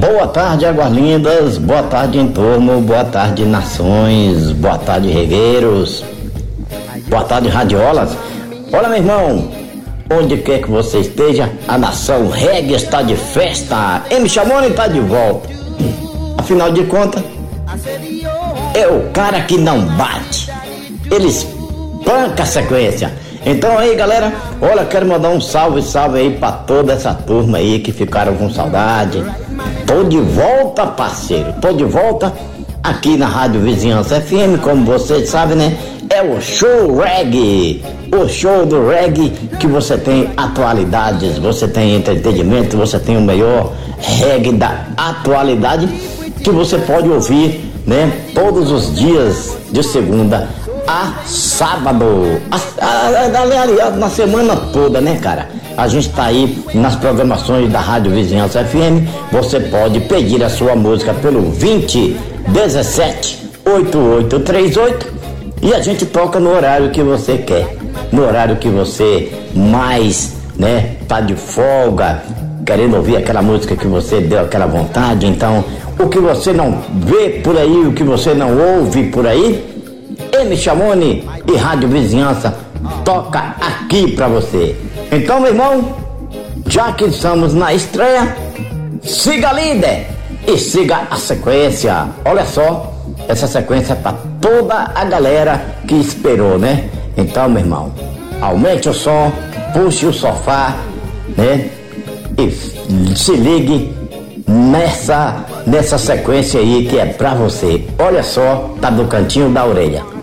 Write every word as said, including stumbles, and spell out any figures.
Boa tarde, Águas Lindas, boa tarde, entorno, boa tarde, nações, boa tarde, regueiros, boa tarde, radiolas. Olha, meu irmão, onde quer que você esteja, a nação reggae está de festa. M. Chamoni está de volta. Afinal de contas, é o cara que não bate, ele espanca a sequência. Então aí, galera, olha, quero mandar um salve, salve aí pra toda essa turma aí que ficaram com saudade. Tô de volta, parceiro, tô de volta aqui na Rádio Vizinhança F M, como vocês sabem, né? É o show reggae, o show do reggae que você tem atualidades, você tem entretenimento, você tem o melhor reggae da atualidade que você pode ouvir, né? Todos os dias de segunda a sábado, aliás, na semana toda, né, cara? A gente tá aí nas programações da Rádio Vizinhança F M. Você pode pedir a sua música pelo vinte dezessete oitenta e oito trinta e oito e a gente toca no horário que você quer, no horário que você mais, né, tá de folga, querendo ouvir aquela música que você deu aquela vontade. Então, o que você não vê por aí, o que você não ouve por aí, M. Chamoni e Rádio Vizinhança toca aqui pra você. Então, meu irmão, já que estamos na estreia, siga a líder e siga a sequência. Olha só, essa sequência é pra toda a galera que esperou, né? Então, meu irmão, aumente o som, puxe o sofá, né? E se ligue nessa, nessa sequência aí que é pra você. Olha só, tá do cantinho da orelha.